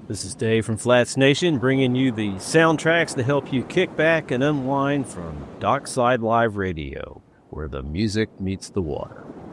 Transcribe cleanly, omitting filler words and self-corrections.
This is Dave from Flats Nation, bringing you the soundtracks to help you kick back and unwind from Dockside Live Radio, where the music meets the water.